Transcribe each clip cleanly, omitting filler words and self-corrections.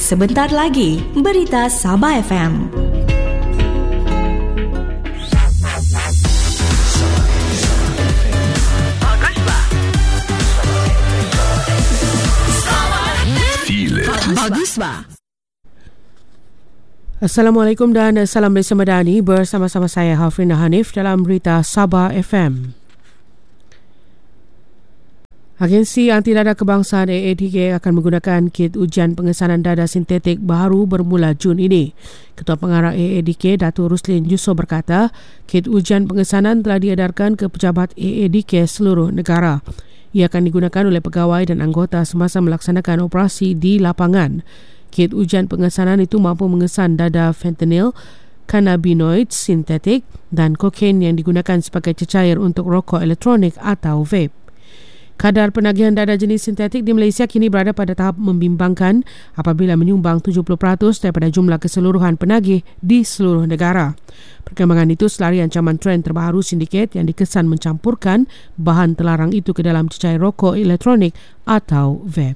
Sebentar lagi, Berita Sabah FM. Baguslah. Assalamualaikum dan salam Malaysia Madani, bersama-sama saya Hafrina Hanif dalam Berita Sabah FM. Agensi Anti Dada Kebangsaan AADK akan menggunakan kit ujian pengesanan dada sintetik baru bermula Jun ini. Ketua Pengarah AADK, Datuk Ruslin Yusof berkata, kit ujian pengesanan telah diedarkan ke pejabat AADK seluruh negara. Ia akan digunakan oleh pegawai dan anggota semasa melaksanakan operasi di lapangan. Kit ujian pengesanan itu mampu mengesan dada fentanyl, cannabinoid sintetik dan kokain yang digunakan sebagai cecair untuk rokok elektronik atau vape. Kadar penagihan dada jenis sintetik di Malaysia kini berada pada tahap membimbangkan apabila menyumbang 70% daripada jumlah keseluruhan penagih di seluruh negara. Perkembangan itu selari ancaman trend terbaru sindiket yang dikesan mencampurkan bahan terlarang itu ke dalam cecair rokok elektronik atau vape.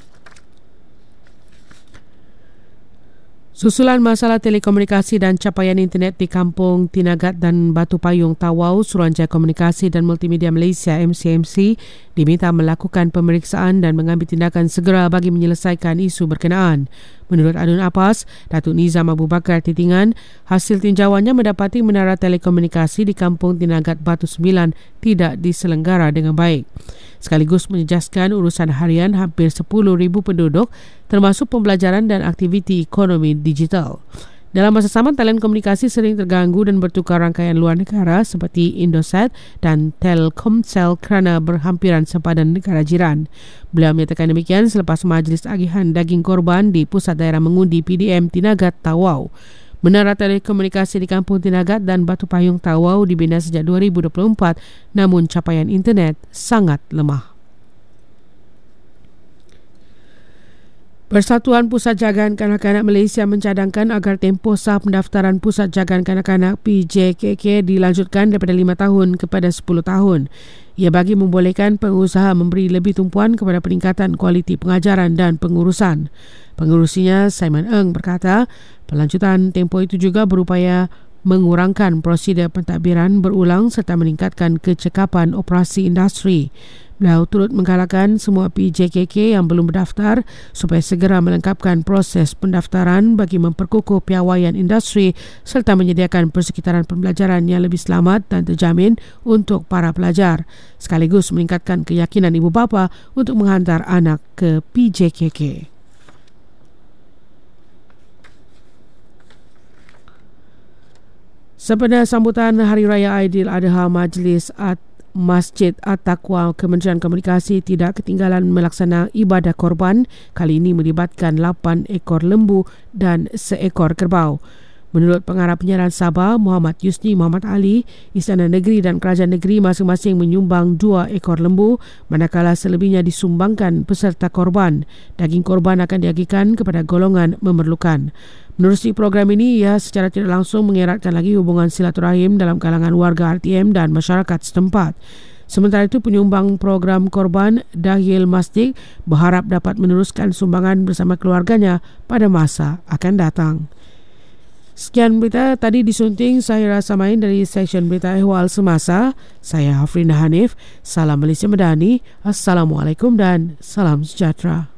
Susulan masalah telekomunikasi dan capaian internet di Kampung Tinagat dan Batu Payung Tawau, Suruhanjaya Komunikasi dan Multimedia Malaysia MCMC diminta melakukan pemeriksaan dan mengambil tindakan segera bagi menyelesaikan isu berkenaan. Menurut Adun Apas, Datuk Nizam Abu Bakar Titingan, hasil tinjauannya mendapati menara telekomunikasi di Kampung Tinagat Batu 9 tidak diselenggara dengan baik. Sekaligus menjejaskan urusan harian hampir 10,000 penduduk termasuk pembelajaran dan aktiviti ekonomi digital. Dalam masa sama, talian komunikasi sering terganggu dan bertukar rangkaian luar negara seperti Indosat dan Telkomsel kerana berhampiran sempadan negara jiran. Beliau menyatakan demikian selepas majlis agihan daging korban di Pusat Daerah Mengundi PDM Tinagat Tawau. Menara telekomunikasi di Kampung Tinagat dan Batu Payung Tawau dibina sejak 2024, namun capaian internet sangat lemah. Persatuan Pusat Jagaan Kanak-Kanak Malaysia mencadangkan agar tempoh sah pendaftaran Pusat Jagaan Kanak-Kanak PJKK dilanjutkan daripada 5 tahun kepada 10 tahun. Ia bagi membolehkan pengusaha memberi lebih tumpuan kepada peningkatan kualiti pengajaran dan pengurusan. Pengurusinya, Simon Ng, berkata, pelanjutan tempoh itu juga berupaya mengurangkan prosedur pentadbiran berulang serta meningkatkan kecekapan operasi industri. Beliau turut menggalakkan semua PJKK yang belum berdaftar supaya segera melengkapkan proses pendaftaran bagi memperkukuh piawaian industri serta menyediakan persekitaran pembelajaran yang lebih selamat dan terjamin untuk para pelajar, sekaligus meningkatkan keyakinan ibu bapa untuk menghantar anak ke PJKK. Sempena sambutan Hari Raya Aidiladha, Majlis Masjid At-Taqwa Kementerian Komunikasi tidak ketinggalan melaksana ibadah korban, kali ini melibatkan 8 ekor lembu dan seekor kerbau. Menurut Pengarah Penyiaran Sabah, Muhammad Yusni Muhammad Ali, Istana Negeri dan Kerajaan Negeri masing-masing menyumbang 2 ekor lembu, manakala selebihnya disumbangkan peserta korban. Daging korban akan diagihkan kepada golongan memerlukan. Menerusi program ini, ia secara tidak langsung mengeratkan lagi hubungan silaturahim dalam kalangan warga RTM dan masyarakat setempat. Sementara itu, penyumbang program korban Dahil Masjid berharap dapat meneruskan sumbangan bersama keluarganya pada masa akan datang. Sekian berita tadi disunting saya Rasa Main dari seksyen Berita Ehwal Semasa. Saya Hafrina Hanif. Salam Malaysia Madani. Assalamualaikum dan salam sejahtera.